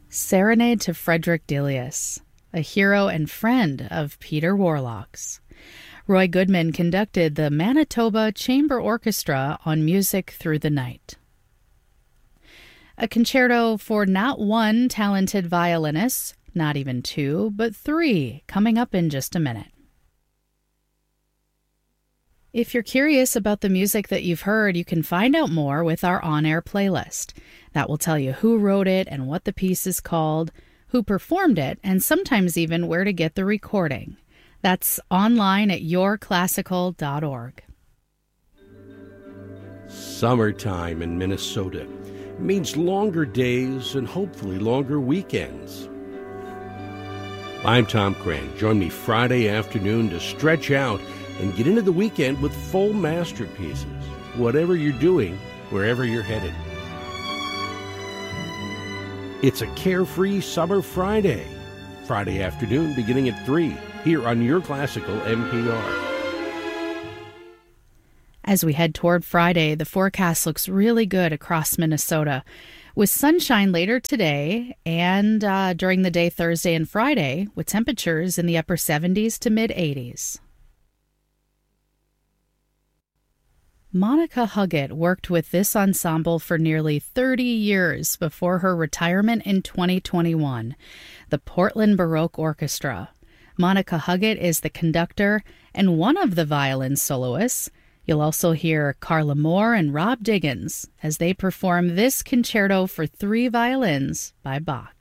Serenade to Frederick Delius, a hero and friend of Peter Warlock's. Roy Goodman conducted the Manitoba Chamber Orchestra on Music Through the Night. A concerto for not one talented violinist, not even two, but three, coming up in just a minute. If you're curious about the music that you've heard, you can find out more with our on-air playlist. That will tell you who wrote it and what the piece is called, who performed it, and sometimes even where to get the recording. That's online at yourclassical.org. Summertime in Minnesota means longer days and hopefully longer weekends. I'm Tom Cran. Join me Friday afternoon to stretch out and get into the weekend with full masterpieces, whatever you're doing, wherever you're headed. It's a carefree summer Friday afternoon beginning at 3, here on Your Classical NPR. As we head toward Friday, the forecast looks really good across Minnesota, with sunshine later today and during the day Thursday and Friday, with temperatures in the upper 70s to mid-80s. Monica Huggett worked with this ensemble for nearly 30 years before her retirement in 2021, the Portland Baroque Orchestra. Monica Huggett is the conductor and one of the violin soloists. You'll also hear Carla Moore and Rob Diggins as they perform this concerto for 3 violins by Bach.